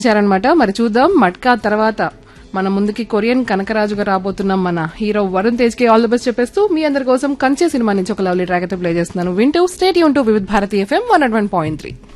ఇచ్చారనమాట. మరి చూద్దాం మట్కా తర్వాత మన ముందుకి కొరియన్ కనకరాజుగా రాబోతున్నాం మన హీరో వరుణ్ తేజ్ కి ఆల్ ది బెస్ట్ చెప్పేస్తూ మీ అందరి కోసం కంచె సినిమా నుంచి ఒక లవ్లీ ట్రాక్ అయితే ప్లే చేస్తున్నాను. వింటూ state Yoon to Vividh Bharati FM 101.3.